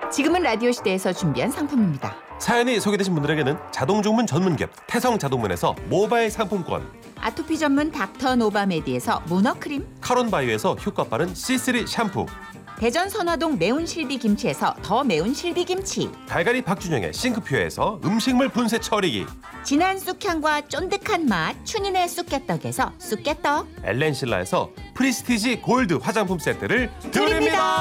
지금은 라디오 시대에서 준비한 상품입니다. 사연이 소개되신 분들에게는 자동주문 전문기업 태성자동문에서 모바일 상품권, 아토피 전문 닥터 노바메디에서 문어크림, 카론바이오에서 효과 빠른 C3 샴푸, 대전 선화동 매운 실비 김치에서 더 매운 실비 김치, 달걀이 박준영의 싱크퓨어에서 음식물 분쇄 처리기, 진한 쑥향과 쫀득한 맛 춘인의 쑥개떡에서 쑥개떡, 엘렌실라에서 프리스티지 골드 화장품 세트를 드립니다.